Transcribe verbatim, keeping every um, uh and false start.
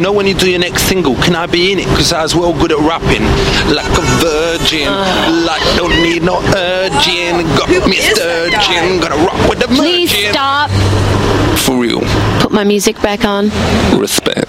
you know when you do your next single, can I be in it? Because I was well good at rapping, like a virgin, uh. like don't need no urging. Got me a sturgeon, gonna rock with the Please merging. stop. For real. Put my music back on. Respect.